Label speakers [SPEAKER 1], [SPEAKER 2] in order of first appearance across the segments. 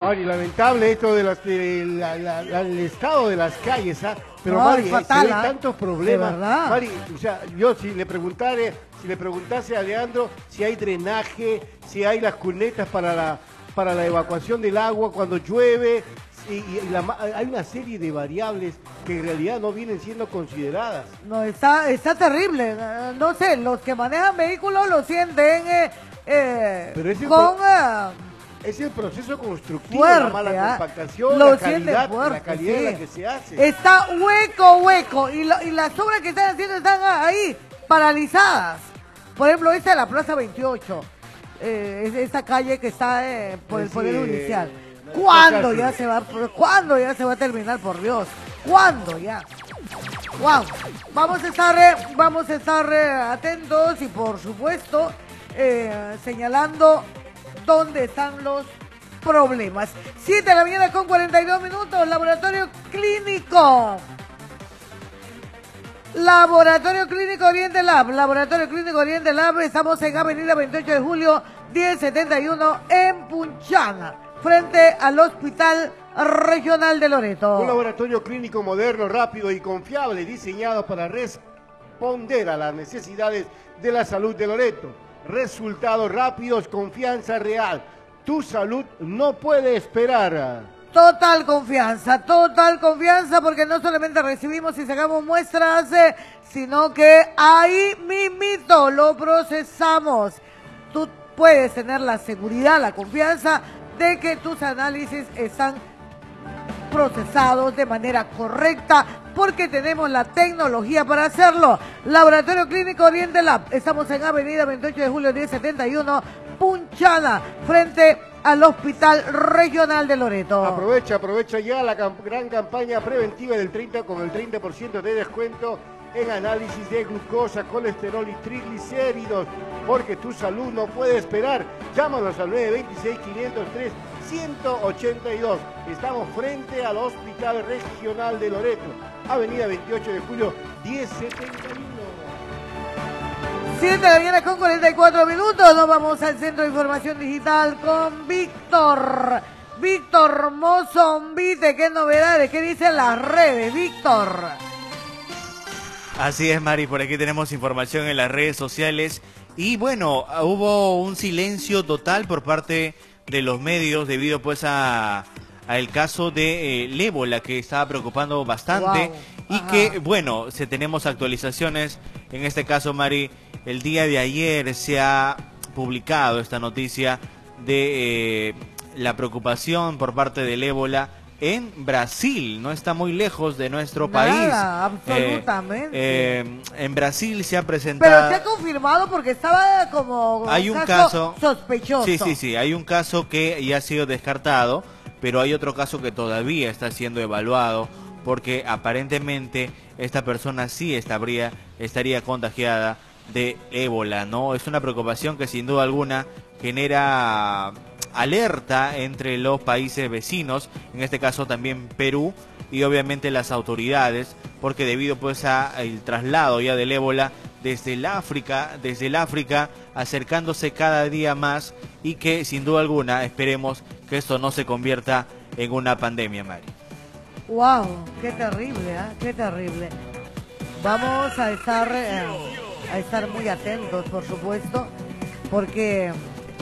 [SPEAKER 1] Mari, lamentable esto de el estado de las calles, ¿ah? Pero
[SPEAKER 2] No,
[SPEAKER 1] Mari,
[SPEAKER 2] fatal,
[SPEAKER 1] hay tantos problemas.
[SPEAKER 2] De verdad.
[SPEAKER 1] Mari, o sea, yo si le preguntase a Leandro si hay drenaje, si hay las cunetas para la evacuación del agua cuando llueve, hay una serie de variables que en realidad no vienen siendo consideradas.
[SPEAKER 2] No, está terrible. No sé, los que manejan vehículos lo sienten
[SPEAKER 1] Pero es el proceso constructivo,
[SPEAKER 2] fuerte,
[SPEAKER 1] la mala compactación,
[SPEAKER 2] lo
[SPEAKER 1] la
[SPEAKER 2] sienten
[SPEAKER 1] calidad,
[SPEAKER 2] fuerte,
[SPEAKER 1] en la
[SPEAKER 2] sí.
[SPEAKER 1] que se hace.
[SPEAKER 2] Está hueco, y las obras que están haciendo están ahí, paralizadas. Por ejemplo, esta de la Plaza 28, esta calle que está por el Poder Judicial. ¿Cuándo ya se va a terminar, por Dios? ¿Cuándo ya? Wow. Vamos a estar atentos y por supuesto señalando dónde están los problemas. 7 de la mañana con 42 minutos, Laboratorio Clínico Oriente Lab, estamos en Avenida 28 de Julio, 1071 en Punchana, frente al Hospital Regional de Loreto.
[SPEAKER 1] Un laboratorio clínico moderno, rápido y confiable, diseñado para responder a las necesidades de la salud de Loreto. Resultados rápidos, confianza real. Tu salud no puede esperar.
[SPEAKER 2] Total confianza, porque no solamente recibimos y sacamos muestras, sino que ahí mismito lo procesamos. Tú puedes tener la seguridad, la confianza de que tus análisis están procesados de manera correcta, porque tenemos la tecnología para hacerlo. Laboratorio Clínico Oriente Lab, estamos en Avenida 28 de Julio 1071, Punchana, frente al Hospital Regional de Loreto.
[SPEAKER 1] Aprovecha ya la gran campaña preventiva del 30% de descuento en análisis de glucosa, colesterol y triglicéridos, porque tu salud no puede esperar. Llámanos al 926-503-182. Estamos frente al Hospital Regional de Loreto, Avenida 28 de Julio, 1071.
[SPEAKER 2] 7 de la mañana con 44 minutos, nos vamos al Centro de Información Digital con Víctor Mozombite. ¿Qué novedades? ¿Qué dicen las redes, Víctor?
[SPEAKER 3] Así es, Mari, por aquí tenemos información en las redes sociales y bueno, hubo un silencio total por parte de los medios debido pues al caso de el ébola, que estaba preocupando bastante.
[SPEAKER 2] Wow.
[SPEAKER 3] Y que bueno, tenemos actualizaciones. En este caso, Mari, el día de ayer se ha publicado esta noticia de la preocupación por parte del ébola en Brasil. No está muy lejos de nuestro país.
[SPEAKER 2] Absolutamente.
[SPEAKER 3] En Brasil se ha presentado...
[SPEAKER 2] Pero se ha confirmado porque estaba como
[SPEAKER 3] hay un caso
[SPEAKER 2] sospechoso.
[SPEAKER 3] Sí, hay un caso que ya ha sido descartado, pero hay otro caso que todavía está siendo evaluado, porque aparentemente esta persona sí estaría contagiada de ébola, ¿no? Es una preocupación que sin duda alguna genera alerta entre los países vecinos, en este caso también Perú, y obviamente las autoridades, porque debido pues al traslado ya del ébola desde el África, acercándose cada día más, y que sin duda alguna esperemos que esto no se convierta en una pandemia, Mari.
[SPEAKER 2] Wow, qué terrible, qué terrible. Vamos a estar muy atentos, por supuesto, porque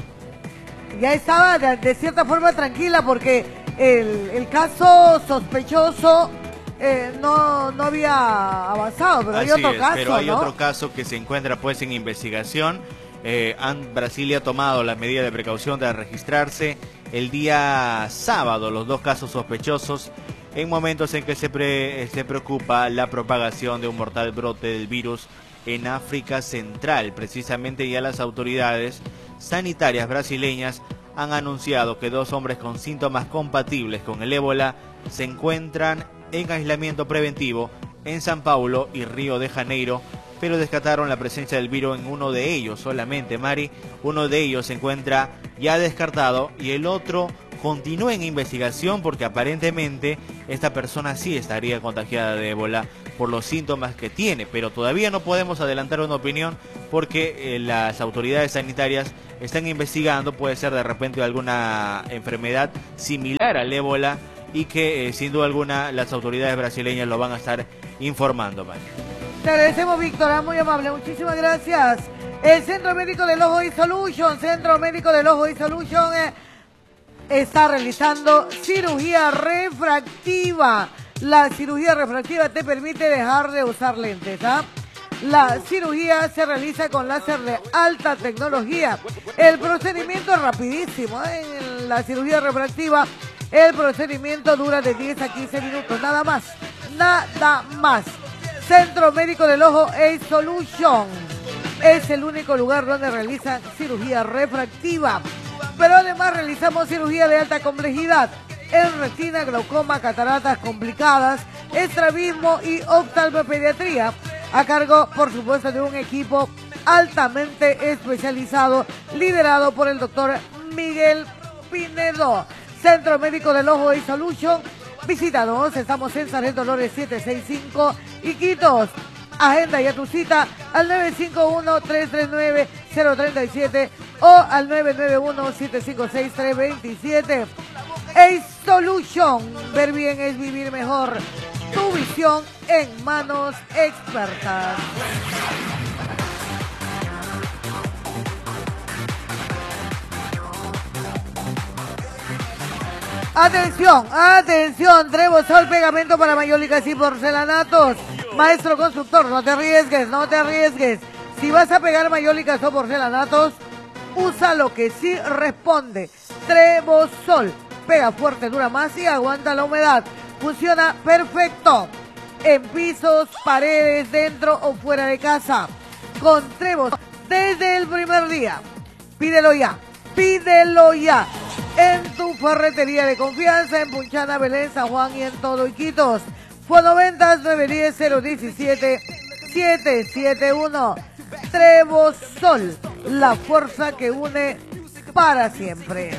[SPEAKER 2] ya estaba de cierta forma tranquila, porque el caso sospechoso no había avanzado, pero hay otro caso,
[SPEAKER 3] pero hay
[SPEAKER 2] ¿no?
[SPEAKER 3] otro caso que se encuentra pues en investigación. Brasil ha tomado la medida de precaución de registrarse el día sábado los dos casos sospechosos, en momentos en que se preocupa la propagación de un mortal brote del virus en África Central. Precisamente ya las autoridades sanitarias brasileñas han anunciado que 2 hombres con síntomas compatibles con el ébola se encuentran en aislamiento preventivo en San Paulo y Río de Janeiro, pero descartaron la presencia del virus en uno de ellos solamente, Mari. Uno de ellos se encuentra ya descartado y el otro continúe en investigación porque aparentemente esta persona sí estaría contagiada de ébola por los síntomas que tiene, pero todavía no podemos adelantar una opinión porque las autoridades sanitarias están investigando, puede ser de repente alguna enfermedad similar al ébola y que sin duda alguna las autoridades brasileñas lo van a estar informando, María.
[SPEAKER 2] Te agradecemos, Víctor, muy amable, muchísimas gracias. El Centro Médico del Ojo y Solution, Centro Médico del Ojo y Solution está realizando cirugía refractiva. La cirugía refractiva te permite dejar de usar lentes, ¿ah? La cirugía se realiza con láser de alta tecnología. El procedimiento es rapidísimo, ¿eh? En la cirugía refractiva el procedimiento dura de 10 a 15 minutos, nada más, nada más. Centro Médico del Ojo e Solution es el único lugar donde realizan cirugía refractiva, pero además realizamos cirugía de alta complejidad en retina, glaucoma, cataratas complicadas, estrabismo y oftalmopediatría, a cargo, por supuesto, de un equipo altamente especializado, liderado por el doctor Miguel Pinedo. Centro Médico del Ojo y Solution, visítanos, estamos en Sargento Dolores 765, Iquitos. Agenda ya tu cita al 951-339-037 o al 991-756-327. Ace Solution, ver bien es vivir mejor. Tu visión en manos expertas. Atención, atención, Trevosol, pegamento para mayólicas y porcelanatos. Maestro constructor, no te arriesgues, no te arriesgues. Si vas a pegar mayólicas o porcelanatos, usa lo que sí responde. Trevosol, pega fuerte, dura más y aguanta la humedad. Funciona perfecto en pisos, paredes, dentro o fuera de casa. Con Trevosol, desde el primer día. Pídelo ya, pídelo ya. En tu ferretería de confianza, en Punchana, Belén, San Juan y en todo Iquitos. Fonoventas 910-017-771. Trevosol, la fuerza que une para siempre.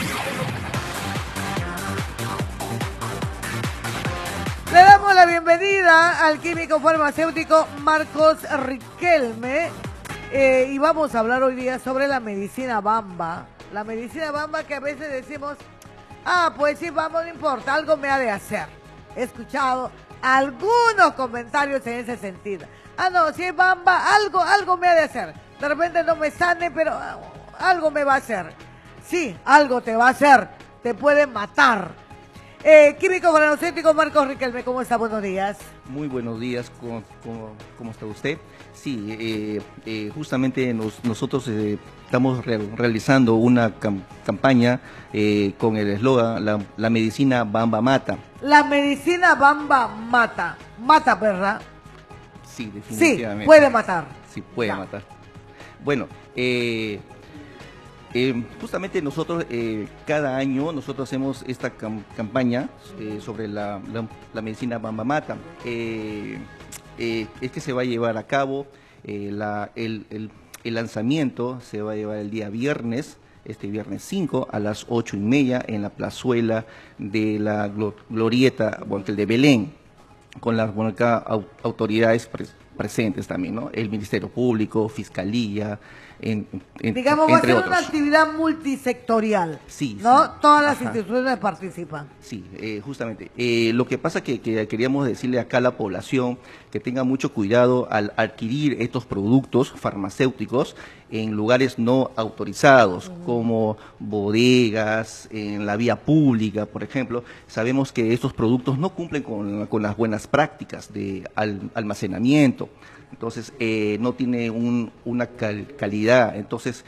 [SPEAKER 2] Le damos la bienvenida al químico farmacéutico Marcos Riquelme y vamos a hablar hoy día sobre la medicina Bamba. La medicina Bamba, que a veces decimos, pues sí, Bamba no importa, algo me ha de hacer. He escuchado algunos comentarios en ese sentido. No, si es Bamba, algo me ha de hacer. De repente no me sane, pero algo me va a hacer. Sí, algo te va a hacer, te puede matar. Químico farmacéutico Marcos Riquelme, ¿cómo está? Buenos días.
[SPEAKER 4] Muy buenos días, ¿cómo está usted? Sí, justamente nosotros estamos realizando una campaña con el eslogan la medicina Bamba mata.
[SPEAKER 2] La medicina Bamba mata. Mata, ¿verdad?
[SPEAKER 4] Sí, definitivamente.
[SPEAKER 2] Sí, puede matar.
[SPEAKER 4] Sí, puede matar. Bueno, justamente nosotros cada año nosotros hacemos esta campaña sobre la medicina Bamba mata. Es que se va a llevar a cabo el lanzamiento se va a llevar el día viernes, este viernes 5 a las 8:30 en la plazuela de la Glorieta de Belén, con las autoridades presentes también, ¿no? El Ministerio Público, Fiscalía,
[SPEAKER 2] digamos, va a ser una actividad multisectorial,
[SPEAKER 4] sí,
[SPEAKER 2] ¿no?
[SPEAKER 4] Sí.
[SPEAKER 2] Todas las instituciones participan.
[SPEAKER 4] Sí, justamente. Lo que pasa que queríamos decirle acá a la población que tenga mucho cuidado al adquirir estos productos farmacéuticos en lugares no autorizados, como bodegas, en la vía pública, por ejemplo. Sabemos que estos productos no cumplen con las buenas prácticas de almacenamiento. Entonces, no tiene una calidad, entonces,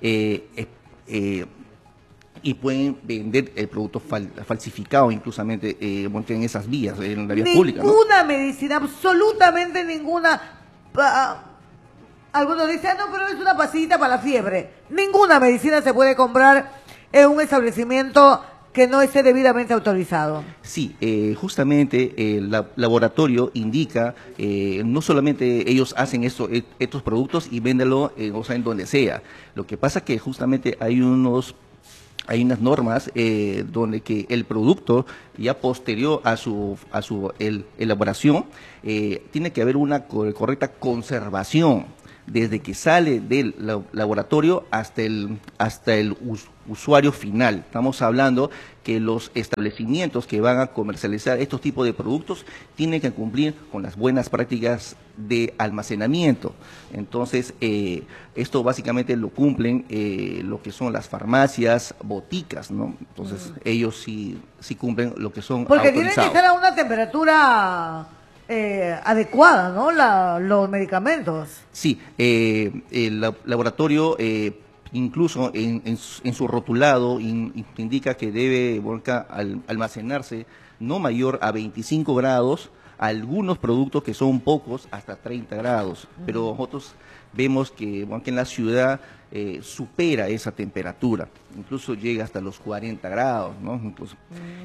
[SPEAKER 4] y pueden vender el producto falsificado, inclusamente en esas vías, en la vía pública, ¿no?
[SPEAKER 2] Ninguna medicina, absolutamente ninguna. Algunos dicen, no, pero es una pastillita para la fiebre. Ninguna medicina se puede comprar en un establecimiento que no esté debidamente autorizado.
[SPEAKER 4] Sí, justamente el laboratorio indica, no solamente ellos hacen estos productos y véndelo en donde sea. Lo que pasa que justamente hay unos hay unas normas donde que el producto ya posterior a su elaboración tiene que haber una correcta conservación desde que sale del laboratorio hasta el usuario final. Estamos hablando que los establecimientos que van a comercializar estos tipos de productos tienen que cumplir con las buenas prácticas de almacenamiento. Entonces, esto básicamente lo cumplen lo que son las farmacias, boticas, ¿no? Entonces, ellos sí cumplen lo que son
[SPEAKER 2] Porque
[SPEAKER 4] autorizados.
[SPEAKER 2] tienen que estar a una temperatura adecuada, ¿no? Los medicamentos.
[SPEAKER 4] Sí, el laboratorio incluso en su rotulado indica que debe almacenarse no mayor a 25 grados, algunos productos que son pocos hasta 30 grados, pero nosotros vemos que, que en la ciudad supera esa temperatura, incluso llega hasta los 40 grados, ¿no? Incluso,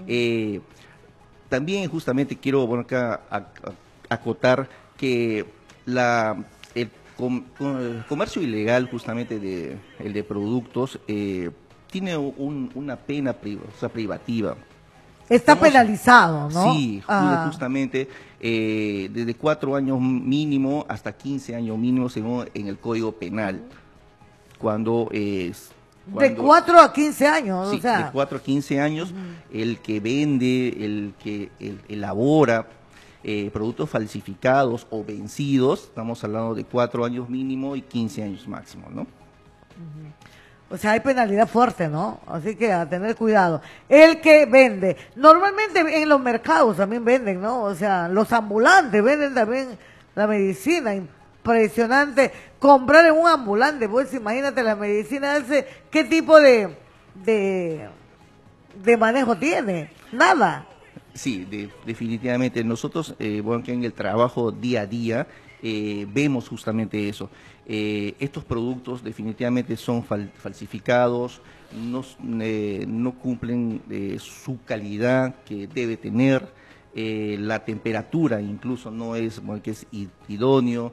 [SPEAKER 4] también justamente quiero acá acotar que el comercio ilegal justamente de productos tiene una pena privativa.
[SPEAKER 2] Está penalizado, ¿no?
[SPEAKER 4] Sí, justamente desde 4 años mínimo hasta 15 años mínimo según en el Código Penal.
[SPEAKER 2] De 4 a 15 años,
[SPEAKER 4] sí,
[SPEAKER 2] o sea.
[SPEAKER 4] de 4 a 15 años, el que vende, el que elabora productos falsificados o vencidos, estamos hablando de 4 años mínimo y 15 años máximo, ¿no?
[SPEAKER 2] O sea, hay penalidad fuerte, ¿no? Así que a tener cuidado. El que vende. Normalmente en los mercados también venden, ¿no? O sea, los ambulantes venden también la medicina. Impresionante. Comprar en un ambulante, pues imagínate la medicina ese, ¿qué tipo de manejo tiene? Nada.
[SPEAKER 4] Sí, definitivamente. Nosotros, que en el trabajo día a día, vemos justamente eso. Estos productos definitivamente son falsificados, no cumplen su calidad que debe tener, la temperatura incluso no es que es idóneo.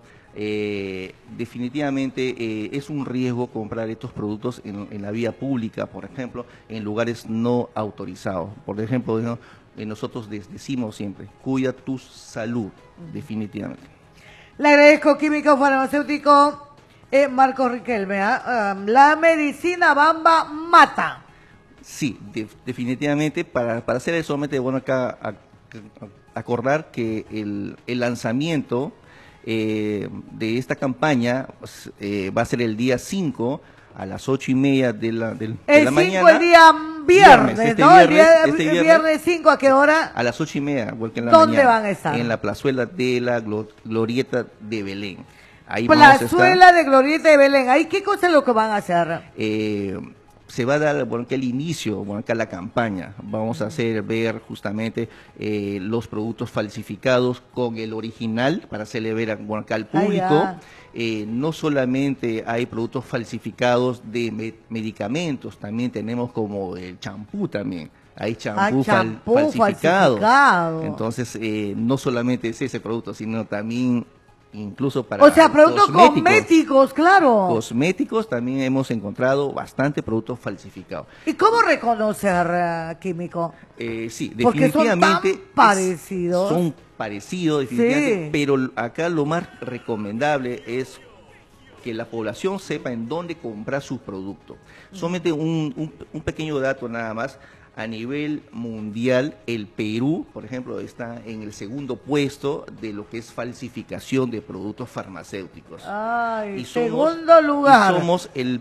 [SPEAKER 4] Definitivamente es un riesgo comprar estos productos en la vía pública, por ejemplo, en lugares no autorizados. Por ejemplo, nosotros decimos siempre, cuida tu salud, definitivamente.
[SPEAKER 2] Le agradezco, químico farmacéutico Marcos Riquelme. La medicina Bamba mata.
[SPEAKER 4] Sí, definitivamente, para hacer eso, solamente acá acordar que el lanzamiento de esta campaña va a ser el día 5 a las 8:30 de la mañana.
[SPEAKER 2] El día viernes, ¿no?
[SPEAKER 4] Este
[SPEAKER 2] viernes 5, ¿a qué hora?
[SPEAKER 4] A las 8:30, en la
[SPEAKER 2] ¿Dónde
[SPEAKER 4] mañana,
[SPEAKER 2] van a estar?
[SPEAKER 4] En la plazuela de la Glorieta de Belén. Ahí
[SPEAKER 2] Plazuela de Glorieta de Belén. ¿Ahí qué cosa es lo que van a hacer?
[SPEAKER 4] Se va a dar que el inicio, acá la campaña. Vamos a ver justamente los productos falsificados con el original para hacerle ver acá al público. No solamente hay productos falsificados de medicamentos, también tenemos como el champú también. Hay champú, falsificado. Entonces, no solamente es ese producto, sino también incluso para
[SPEAKER 2] productos cosméticos, claro.
[SPEAKER 4] Cosméticos también hemos encontrado bastante productos falsificados.
[SPEAKER 2] ¿Y cómo reconocer, químico?
[SPEAKER 4] Sí,
[SPEAKER 2] porque
[SPEAKER 4] definitivamente
[SPEAKER 2] son tan parecidos.
[SPEAKER 4] Son parecidos, definitivamente,
[SPEAKER 2] sí.
[SPEAKER 4] Pero acá lo más recomendable es que la población sepa en dónde comprar sus productos. Solamente un pequeño dato nada más. A nivel mundial, el Perú, por ejemplo, está en el segundo puesto de lo que es falsificación de productos farmacéuticos.
[SPEAKER 2] Ay, segundo lugar.
[SPEAKER 4] Y somos el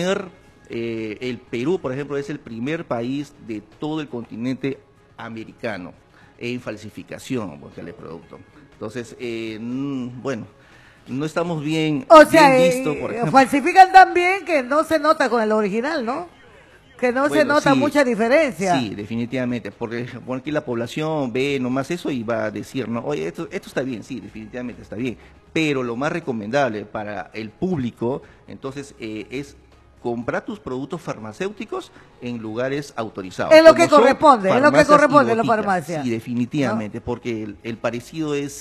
[SPEAKER 4] Perú, por ejemplo, es el primer país de todo el continente americano en falsificación del producto. Entonces, no estamos bien vistos, por ejemplo.
[SPEAKER 2] Falsifican tan bien que no se nota con el original, ¿no? Que no se nota mucha diferencia.
[SPEAKER 4] Sí, definitivamente, porque aquí la población ve nomás eso y va a decir, no, oye, esto está bien, sí, definitivamente está bien, pero lo más recomendable para el público, entonces, es comprar tus productos farmacéuticos en lugares autorizados.
[SPEAKER 2] Es lo que corresponde, en la farmacia.
[SPEAKER 4] Sí, definitivamente, ¿no? Porque el parecido es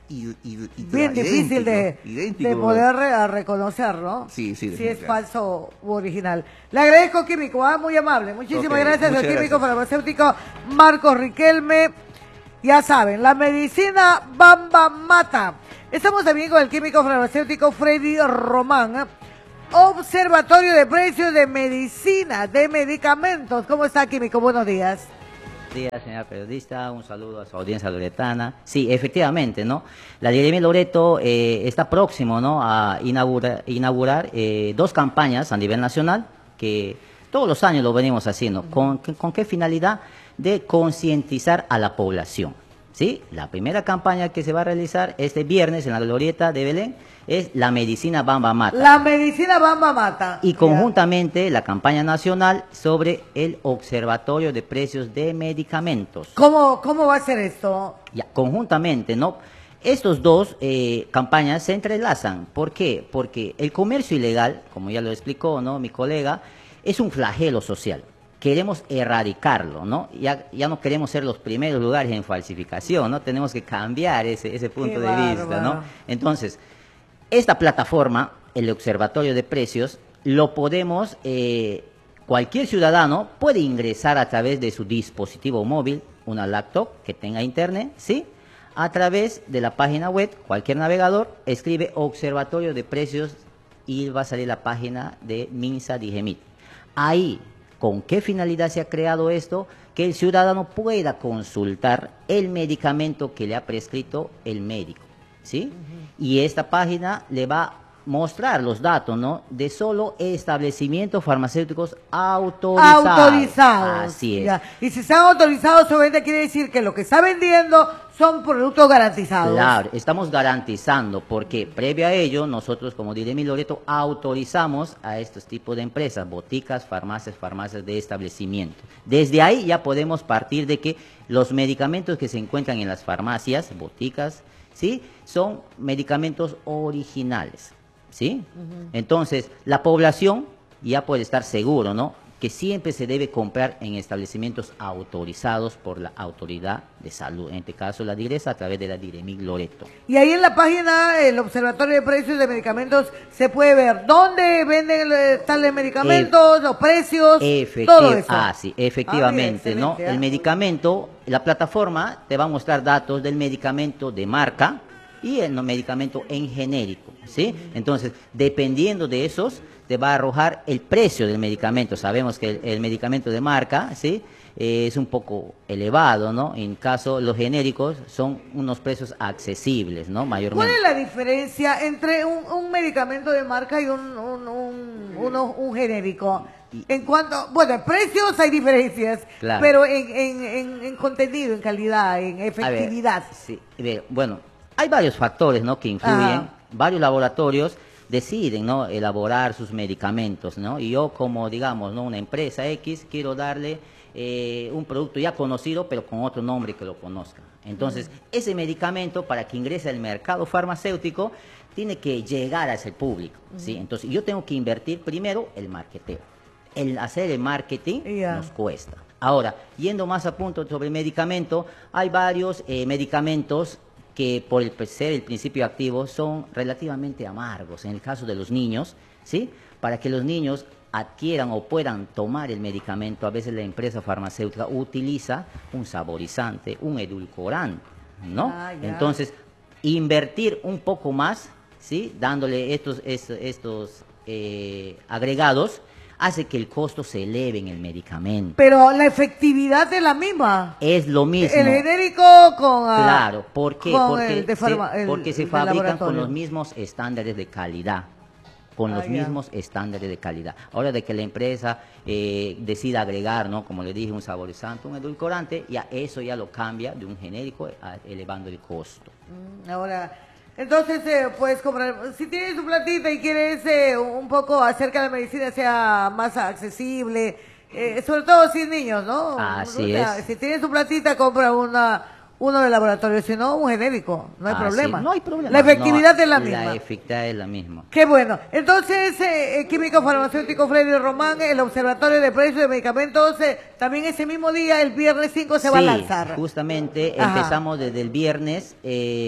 [SPEAKER 2] bien difícil de poder reconocer, ¿no?
[SPEAKER 4] Sí, sí.
[SPEAKER 2] Si es falso u original. Le agradezco, químico, muy amable. Muchísimas gracias al químico farmacéutico Marcos Riquelme. Ya saben, la medicina Bamba mata. Estamos también con el químico farmacéutico Freddy Román. Observatorio de Precios de Medicina, de Medicamentos. ¿Cómo está, químico? Buenos días.
[SPEAKER 5] Buenos días, señora periodista, un saludo a su audiencia loretana. Sí, efectivamente, ¿no? La Diремil Loreto está próximo, ¿no?, a inaugurar 2 campañas a nivel nacional, que todos los años lo venimos haciendo. ¿Con qué finalidad? De concientizar a la población, ¿sí? La primera campaña que se va a realizar este viernes en la Glorieta de Belén es la medicina Bamba mata.
[SPEAKER 2] La medicina Bamba mata.
[SPEAKER 5] Y conjuntamente la campaña nacional sobre el Observatorio de Precios de Medicamentos.
[SPEAKER 2] ¿Cómo va a ser esto?
[SPEAKER 5] Ya, conjuntamente, ¿no? Estos dos campañas se entrelazan. ¿Por qué? Porque el comercio ilegal, como ya lo explicó, ¿no?, mi colega, es un flagelo social. Queremos erradicarlo, ¿no? Ya no queremos ser los primeros lugares en falsificación, ¿no? Tenemos que cambiar ese punto de vista, ¿no? Entonces, esta plataforma, el Observatorio de Precios, lo podemos, cualquier ciudadano puede ingresar a través de su dispositivo móvil, una laptop que tenga internet, ¿sí? A través de la página web, cualquier navegador, escribe Observatorio de Precios y va a salir la página de Minsa Digemit. Ahí, ¿con qué finalidad se ha creado esto? Que el ciudadano pueda consultar el medicamento que le ha prescrito el médico, ¿sí? Y esta página le va a mostrar los datos, ¿no?, de solo establecimientos farmacéuticos autorizados. Así es.
[SPEAKER 2] Ya. Y si están autorizados, solamente quiere decir que lo que está vendiendo son productos garantizados.
[SPEAKER 5] Claro, estamos garantizando, porque previo a ello, nosotros como Diремil Loreto autorizamos a estos tipos de empresas, boticas, farmacias de establecimiento. Desde ahí ya podemos partir de que los medicamentos que se encuentran en las farmacias, boticas, ¿sí?, son medicamentos originales, ¿sí? Entonces, la población ya puede estar seguro, ¿no?, que siempre se debe comprar en establecimientos autorizados por la autoridad de salud, en este caso la DIGRESA, a través de la Diремil Loreto.
[SPEAKER 2] Y ahí en la página, el Observatorio de Precios de Medicamentos, se puede ver dónde venden tales medicamentos, los precios, todo eso.
[SPEAKER 5] Sí, efectivamente, ¿no? El medicamento, la plataforma te va a mostrar datos del medicamento de marca y el medicamento en genérico, ¿sí? Entonces, dependiendo de esos, te va a arrojar el precio del medicamento. Sabemos que el medicamento de marca, ¿sí?, es un poco elevado, ¿no? En caso, los genéricos son unos precios accesibles, ¿no?, mayormente.
[SPEAKER 2] ¿Cuál es la diferencia entre un medicamento de marca y un genérico? En cuanto, bueno, en precios hay diferencias, claro, pero en contenido, en calidad, en efectividad.
[SPEAKER 5] Sí, bueno, hay varios factores, ¿no?, que influyen, varios laboratorios deciden, ¿no?, elaborar sus medicamentos, ¿no? Y yo, como digamos, ¿no?, una empresa X, quiero darle un producto ya conocido, pero con otro nombre que lo conozca. Entonces, ese medicamento, para que ingrese al mercado farmacéutico, tiene que llegar a ese público, ¿sí? Entonces, yo tengo que invertir primero el marketeo. El hacer el marketing nos cuesta. Ahora, yendo más a punto sobre el medicamento, hay varios medicamentos que por ser el principio activo son relativamente amargos. En el caso de los niños, ¿sí?, para que los niños adquieran o puedan tomar el medicamento, a veces la empresa farmacéutica utiliza un saborizante, un edulcorante, ¿no? Entonces, invertir un poco más, ¿sí?, dándole estos agregados, hace que el costo se eleve en el medicamento.
[SPEAKER 2] Pero la efectividad es la misma.
[SPEAKER 5] Es lo mismo.
[SPEAKER 2] El genérico con...
[SPEAKER 5] Claro, ¿por qué? Porque se fabrican
[SPEAKER 2] laboratorio
[SPEAKER 5] con los mismos estándares de calidad. Mismos estándares de calidad. Ahora de que la empresa decida agregar, ¿no?, como le dije, un saborizante, un edulcorante, ya eso ya lo cambia de un genérico elevando el costo.
[SPEAKER 2] Ahora... Entonces, puedes comprar, si tienes un platita y quieres un poco hacer que la medicina sea más accesible, sobre todo sin niños, ¿no?
[SPEAKER 5] Así es.
[SPEAKER 2] Si tienes un platita, compra uno de laboratorio, si no, un genérico, no hay problema.
[SPEAKER 5] Sí, no hay problema.
[SPEAKER 2] La efectividad es la misma.
[SPEAKER 5] La efectividad es la misma.
[SPEAKER 2] Qué bueno. Entonces, químico farmacéutico Freddy Román, el Observatorio de Precios de Medicamentos, también ese mismo día, el viernes 5, se va a lanzar.
[SPEAKER 5] Justamente, empezamos desde el viernes,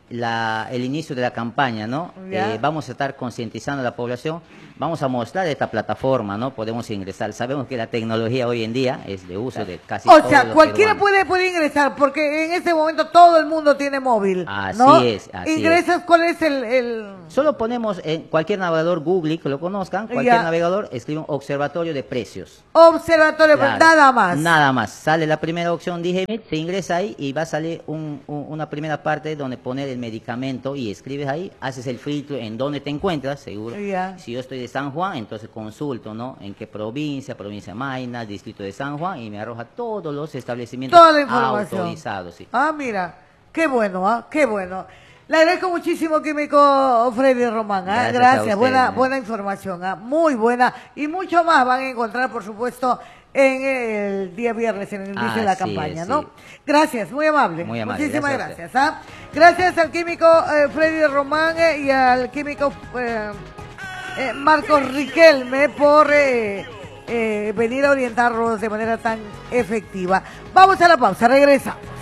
[SPEAKER 5] el inicio de la campaña, ¿no?
[SPEAKER 2] Ya.
[SPEAKER 5] Vamos a estar concientizando a la población, vamos a mostrar esta plataforma, ¿no? Podemos ingresar. Sabemos que la tecnología hoy en día es de uso de casi
[SPEAKER 2] O
[SPEAKER 5] todos
[SPEAKER 2] sea,
[SPEAKER 5] los
[SPEAKER 2] cualquiera
[SPEAKER 5] peruanos.
[SPEAKER 2] puede ingresar, porque en este momento todo el mundo tiene móvil,
[SPEAKER 5] Así
[SPEAKER 2] ¿no?
[SPEAKER 5] es, así
[SPEAKER 2] Ingresas, ¿cuál es el...?
[SPEAKER 5] Solo ponemos en cualquier navegador Google que lo conozcan, cualquier navegador, escriben observatorio de precios.
[SPEAKER 2] Observatorio,
[SPEAKER 5] Claro,
[SPEAKER 2] nada más.
[SPEAKER 5] Nada más. Sale la primera opción, dije, se ingresa ahí y va a salir una primera parte donde poner el medicamento y escribes ahí, haces el filtro en dónde te encuentras, seguro.
[SPEAKER 2] Ya.
[SPEAKER 5] Si yo estoy de San Juan, entonces consulto, ¿no? En qué provincia, provincia de Mayna, distrito de San Juan, y me arroja todos los establecimientos
[SPEAKER 2] Toda la información.
[SPEAKER 5] autorizados. Sí.
[SPEAKER 2] Ah, mira, qué bueno, qué bueno. Le agradezco muchísimo, Químico Freddy Román.
[SPEAKER 5] Gracias a
[SPEAKER 2] Gracias,
[SPEAKER 5] usted,
[SPEAKER 2] buena información, muy buena. Y mucho más van a encontrar, por supuesto, en el día viernes, en el inicio de la
[SPEAKER 5] Así
[SPEAKER 2] campaña,
[SPEAKER 5] es,
[SPEAKER 2] ¿no?
[SPEAKER 5] sí.
[SPEAKER 2] Gracias, muy amable.
[SPEAKER 5] Muy amable,
[SPEAKER 2] Muchísimas
[SPEAKER 5] gracias
[SPEAKER 2] gracias. Gracias al Químico Freddy Román y al Químico Marcos Riquelme por venir a orientarnos de manera tan efectiva. Vamos a la pausa, regresamos.